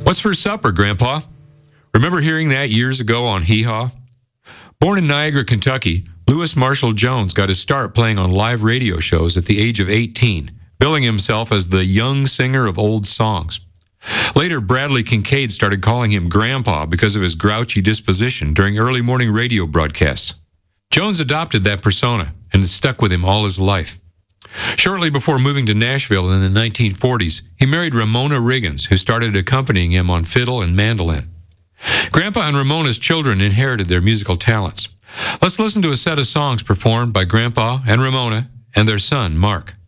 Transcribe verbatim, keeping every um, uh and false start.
What's for supper, Grandpa? Remember hearing that years ago on Hee Haw? Born in Niagara, Kentucky, Louis Marshall Jones got his start playing on live radio shows at the age of eighteen, billing himself as the young singer of old songs. Later, Bradley Kincaid started calling him Grandpa because of his grouchy disposition during early morning radio broadcasts. Jones adopted that persona and it stuck with him all his life. Shortly before moving to Nashville in the nineteen forties, he married Ramona Riggins, who started accompanying him on fiddle and mandolin. Grandpa and Ramona's children inherited their musical talents. Let's listen to a set of songs performed by Grandpa and Ramona and their son, Mark.